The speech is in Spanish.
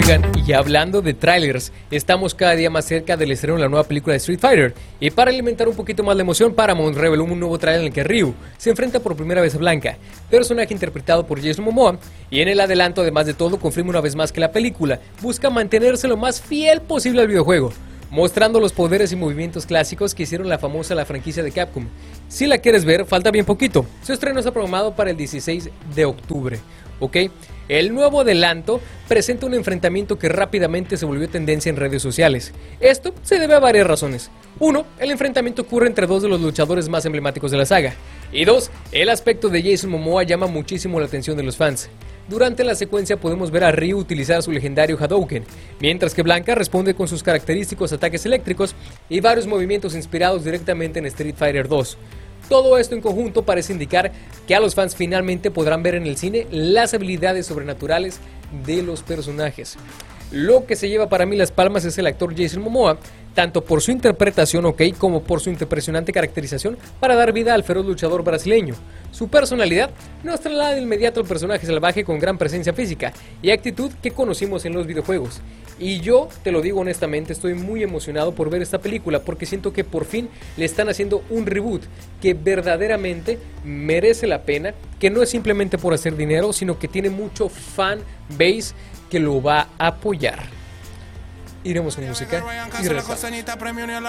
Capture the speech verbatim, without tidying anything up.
Oigan, y hablando de trailers, estamos cada día más cerca del estreno de la nueva película de Street Fighter. Y para alimentar un poquito más la emoción, Paramount reveló un nuevo trailer en el que Ryu se enfrenta por primera vez a Blanka, personaje interpretado por Jason Momoa. Y en el adelanto, además de todo, confirma una vez más que la película busca mantenerse lo más fiel posible al videojuego, mostrando los poderes y movimientos clásicos que hicieron la famosa la franquicia de Capcom. Si la quieres ver, falta bien poquito. Su estreno está programado para el dieciséis de octubre, ¿ok? El nuevo adelanto presenta un enfrentamiento que rápidamente se volvió tendencia en redes sociales. Esto se debe a varias razones. Uno, el enfrentamiento ocurre entre dos de los luchadores más emblemáticos de la saga. Y dos, el aspecto de Jason Momoa llama muchísimo la atención de los fans. Durante la secuencia podemos ver a Ryu utilizar su legendario Hadouken, mientras que Blanka responde con sus característicos ataques eléctricos y varios movimientos inspirados directamente en Street Fighter dos. Todo esto en conjunto parece indicar que a los fans finalmente podrán ver en el cine las habilidades sobrenaturales de los personajes. Lo que se lleva para mí las palmas es el actor Jason Momoa, tanto por su interpretación ok como por su impresionante caracterización para dar vida al feroz luchador brasileño. Su personalidad nos traslada de inmediato al personaje salvaje con gran presencia física y actitud que conocimos en los videojuegos. Y yo, te lo digo honestamente, estoy muy emocionado por ver esta película porque siento que por fin le están haciendo un reboot que verdaderamente merece la pena, que no es simplemente por hacer dinero, sino que tiene mucho fan base que lo va a apoyar. Iremos con música y regresamos.